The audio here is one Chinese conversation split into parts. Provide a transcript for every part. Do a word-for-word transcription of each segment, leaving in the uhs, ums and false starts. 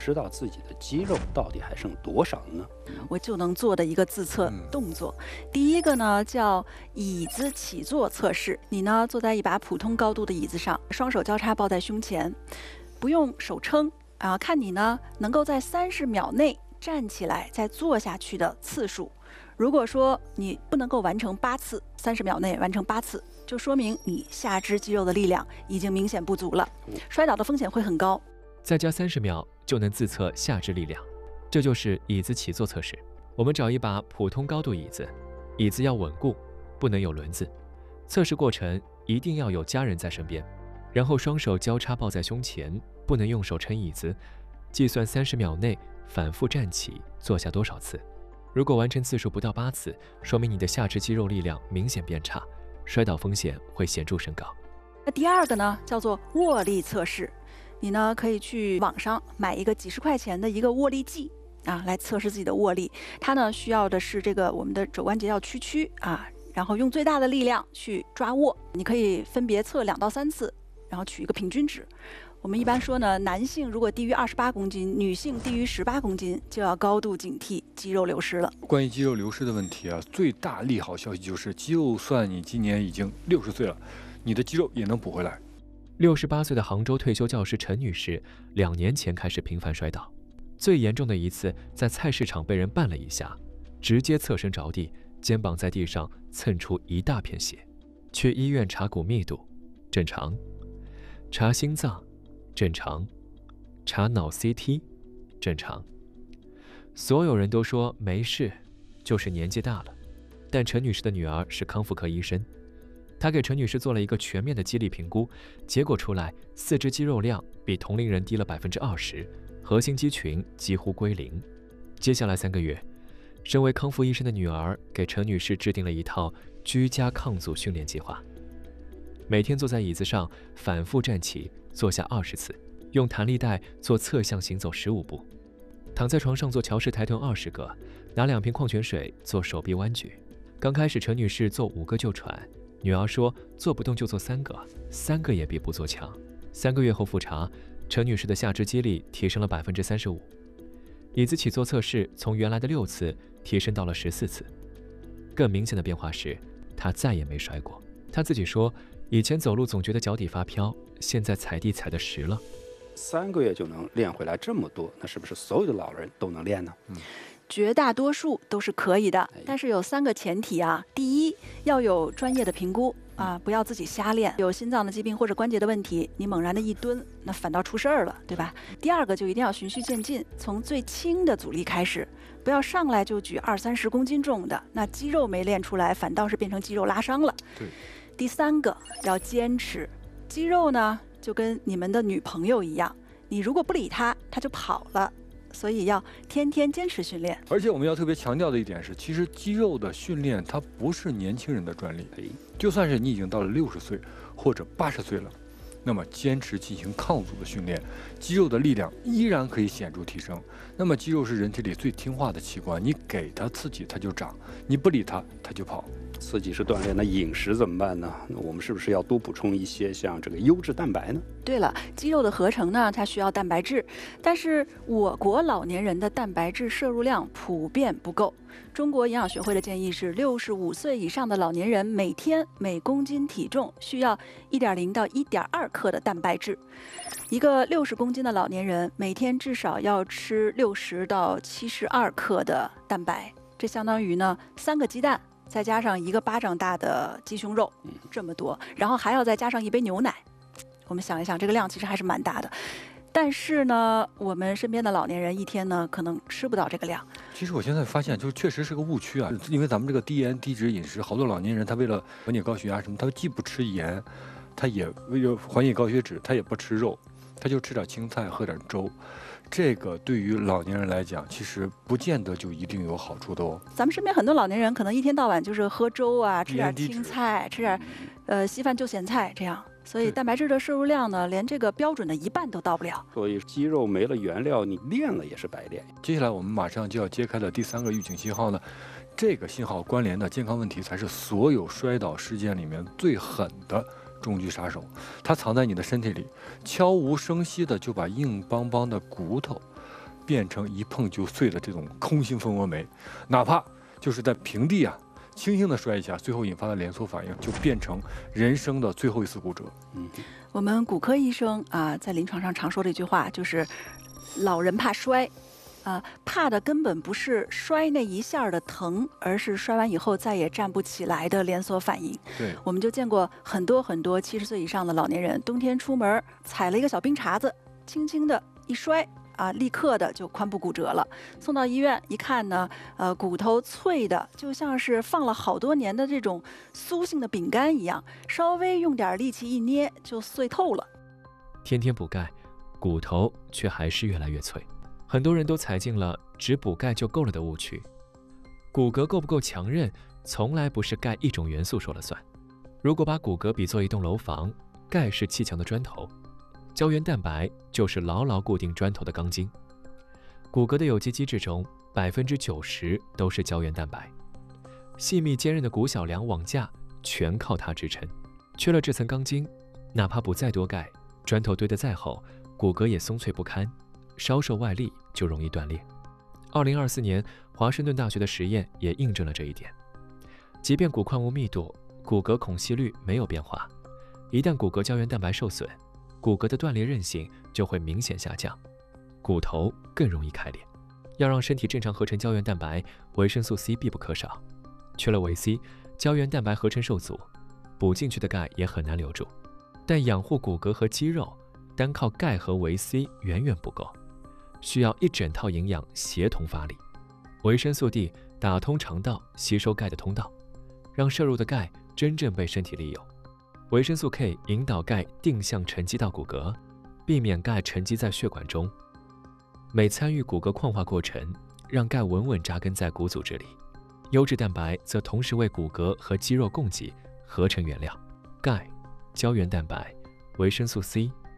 知道自己的肌肉到底还剩多少呢？ 我就能做的一个自测动作。嗯、第一个呢叫椅子起坐测试，你呢坐在一把普通高度的椅子上，双手交叉抱在胸前，不用手撑啊，看你呢能够在三十秒内站起来再坐下去的次数。如果说你不能够完成八次，三十秒内完成八次，就说明你下肢肌肉的力量已经明显不足了，摔倒的风险会很高。 再加三十秒就能自测下肢力量，这就是椅子起坐测试。我们找一把普通高度椅子，椅子要稳固，不能有轮子。测试过程一定要有家人在身边，然后双手交叉抱在胸前，不能用手撑椅子。计算三十秒内反复站起坐下多少次。如果完成次数不到八次，说明你的下肢肌肉力量明显变差，摔倒风险会显著升高。 那第二个呢，叫做握力测试。你呢可以去网上买一个几十块钱的一个握力计啊，来测试自己的握力。它呢需要的是这个我们的肘关节要屈曲啊，然后用最大的力量去抓握。你可以分别测两到三次，然后取一个平均值。我们一般说呢，男性如果低于二十八公斤，女性低于十八公斤，就要高度警惕肌肉流失了。 关于肌肉流失的问题啊，最大利好消息就是，就算你今年已经六十岁了，你的肌肉也能补回来。 六十八岁的杭州退休教师陈女士，两年前开始频繁摔倒，最严重的一次在菜市场被人绊了一下，直接侧身着地，肩膀在地上蹭出一大片血。去医院查骨密度，正常；查心脏，正常；查脑 C T， 正常。所有人都说没事，就是年纪大了。但陈女士的女儿是康复科医生。他给陈女士做了一个全面的肌力评估，结果出来，四肢肌肉量比同龄人低了百分之二十，核心肌群几乎归零。接下来三个月，身为康复医生的女儿给陈女士制定了一套居家抗阻训练计划，每天坐在椅子上反复站起，坐下二十次，用弹力带做侧向行走十五步，躺在床上做桥式抬臀二十个，拿两瓶矿泉水做手臂弯举。刚开始陈女士做五个就喘。女儿说做不动就做三个，三个也比不做强。三个月后复查，陈女士的下肢肌力提升了百分之三十五，椅子起坐测试从原来的六次提升到了十四次。更明显的变化是，她再也没摔过。她自己说，以前走路总觉得脚底发飘，现在踩地踩得实了。 三个月就能练回来这么多，那是不是所有的老人都能练呢？嗯， 绝大多数都是可以的，但是有三个前提啊。第一，要有专业的评估啊，不要自己瞎练。有心脏的疾病或者关节的问题，你猛然的一蹲，那反倒出事儿了，对吧？第二个就一定要循序渐进，从最轻的阻力开始，不要上来就举二三十公斤重的，那肌肉没练出来，反倒是变成肌肉拉伤了。 对。 第三个要坚持，肌肉呢就跟你们的女朋友一样，你如果不理她，她就跑了。所以要天天坚持训练。 而且我们要特别强调的一点是，其实肌肉的训练它不是年轻人的专利，就算是你已经到了六十岁或者八十岁了，那么坚持进行抗阻的训练，肌肉的力量依然可以显著提升。那么肌肉是人体里最听话的器官，你给它刺激它就长，你不理它它就跑。 刺激是锻炼，那饮食怎么办呢？那我们是不是要多补充一些像这个优质蛋白呢？ 对了，肌肉的合成呢，它需要蛋白质，但是我国老年人的蛋白质摄入量普遍不够。中国营养学会的建议是，六十五岁以上的老年人每天每公斤体重需要一点零到一点二克的蛋白质。一个六十公斤的老年人每天至少要吃六十到七十二克的蛋白，这相当于呢三个鸡蛋。再加上一个巴掌大的鸡胸肉，这么多，然后还要再加上一杯牛奶，我们想一想，这个量其实还是蛮大的。但是呢，我们身边的老年人一天呢，可能吃不到这个量。 其实我现在发现，就是确实是个误区啊，因为咱们这个低盐低脂饮食，好多老年人他为了缓解高血压什么，他既不吃盐，他也为了缓解高血脂，他也不吃肉，他就吃点青菜，喝点粥。这个对于老年人来讲，其实不见得就一定有好处的哦。 咱们身边很多老年人可能一天到晚就是喝粥啊，吃点青菜，吃点呃稀饭就咸菜这样，所以蛋白质的摄入量呢，连这个标准的一半都到不了。 所以肌肉没了原料，你练了也是白练。 接下来我们马上就要揭开的第三个预警信号呢，这个信号关联的健康问题才是所有摔倒事件里面最狠的重狙杀手，它藏在你的身体里，悄无声息的就把硬邦邦的骨头变成一碰就碎的这种空心蜂窝煤，哪怕就是在平地啊轻轻的摔一下，最后引发的连锁反应就变成人生的最后一次骨折。 嗯， 我们骨科医生啊，在临床上常说的一句话就是“老人怕摔”，啊，怕的根本不是摔那一下的疼，而是摔完以后再也站不起来的连锁反应。 对， 我们就见过很多很多七十岁以上的老年人，冬天出门踩了一个小冰碴子，轻轻的一摔。啊，立刻的就髋部骨折了，送到医院一看呢，呃，骨头脆的就像是放了好多年的这种酥性的饼干一样，稍微用点力气一捏就碎透了。 天天补钙，骨头却还是越来越脆，很多人都踩进了只补钙就够了的误区。骨骼够不够强韧，从来不是钙一种元素说了算。如果把骨骼比作一栋楼房，钙是砌墙的砖头，胶原蛋白就是牢牢固定砖头的钢筋。骨骼的有机机制中，百分之九十都是胶原蛋白。细密坚韧的骨小梁网架全靠它支撑。缺了这层钢筋，哪怕补再多钙，砖头堆得再厚，骨骼也松脆不堪，稍受外力就容易断裂。二零二四年，华盛顿大学的实验也印证了这一点。即便骨矿物密度、骨骼孔隙率没有变化，一旦骨骼胶原蛋白受损，骨骼的断裂韧性就会明显下降，骨头更容易开裂。要让身体正常合成胶原蛋白，维生素 C 必不可少。缺了维 C， 胶原蛋白合成受阻，补进去的钙也很难留住。但养护骨骼和肌肉，单靠钙和维 C 远远不够，需要一整套营养协同发力。维生素 D 打通肠道吸收钙的通道，让摄入的钙真正被身体利用。维生素 K 引导钙定向沉积到骨骼，避免钙沉积在血管中。镁参与骨骼矿化过程，让钙稳稳扎根在骨组织里。优质蛋白则同时为骨骼和肌肉供给合成原料。钙、胶原蛋白、维生素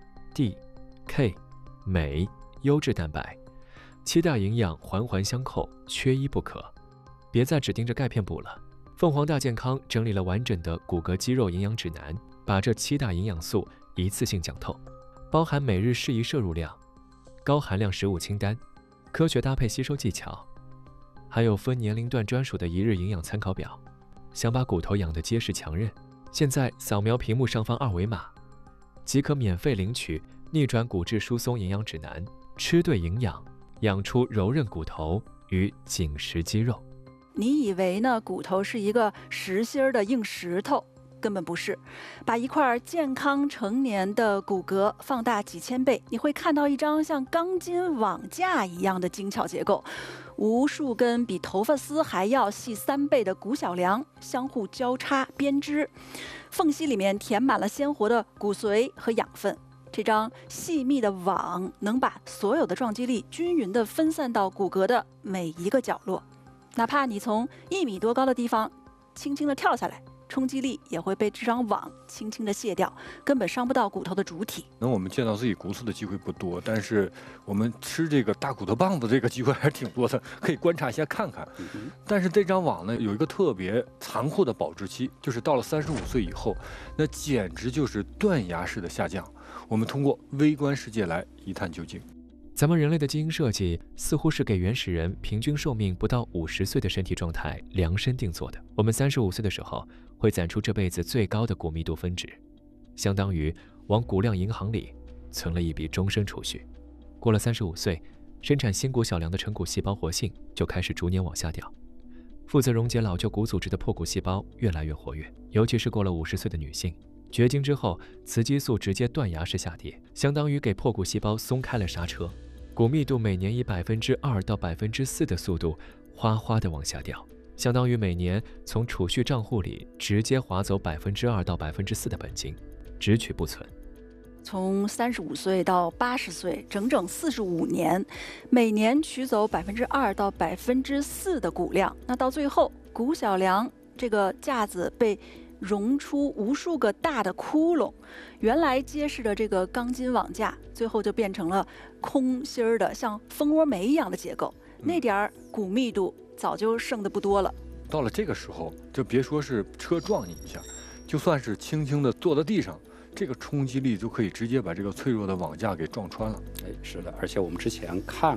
C、D、K、镁、优质蛋白，七大营养环环相扣，缺一不可。别再只盯着钙片补了。凤凰大健康整理了完整的骨骼肌肉营养指南，把这七大营养素一次性讲透，包含每日适宜摄入量、高含量食物清单、科学搭配吸收技巧，还有分年龄段专属的一日营养参考表。想把骨头养得结实强韧，现在扫描屏幕上方二维码，即可免费领取逆转骨质疏松营养指南，吃对营养，养出柔韧骨头与紧实肌肉。 你以为呢？骨头是一个实心儿的硬石头，根本不是。把一块健康成年的骨骼放大几千倍，你会看到一张像钢筋网架一样的精巧结构，无数根比头发丝还要细三倍的骨小梁相互交叉编织，缝隙里面填满了鲜活的骨髓和养分。这张细密的网能把所有的撞击力均匀地分散到骨骼的每一个角落。哪怕你从一米多高的地方轻轻地跳下来，冲击力也会被这张网轻轻地卸掉，根本伤不到骨头的主体。 能我们见到自己骨刺的机会不多，但是我们吃这个大骨头棒子这个机会还是挺多的，可以观察一下看看。但是这张网呢，有一个特别残酷的保质期，就是到了三十五岁以后，那简直就是断崖式的下降。我们通过微观世界来一探究竟。 咱们人类的基因设计似乎是给原始人平均寿命不到五十岁的身体状态量身定做的。我们三十五岁的时候会攒出这辈子最高的骨密度分值，相当于往骨量银行里存了一笔终身储蓄。过了三十五岁，生产新骨小梁的成骨细胞活性就开始逐年往下掉，负责溶解老旧骨组织的破骨细胞越来越活跃，尤其是过了五十岁的女性，绝经之后雌激素直接断崖式下跌，相当于给破骨细胞松开了刹车。骨密度每年以百分之二到百分之四的速度哗哗地往下掉，相当于每年从储蓄账户里直接划走百分之二到百分之四的本金，只取不存。 从三十五岁到八十岁，整整四十五年，每年取走百分之二到百分之四的骨量，那到最后，骨小梁这个架子被溶出无数个大的窟窿，原来结实的这个钢筋网架，最后就变成了空心儿的像蜂窝煤一样的结构，那点儿骨密度早就剩的不多了。 到了这个时候，就别说是车撞你一下，就算是轻轻地坐在地上，这个冲击力就可以直接把这个脆弱的网架给撞穿了。 哎，是的，而且我们之前看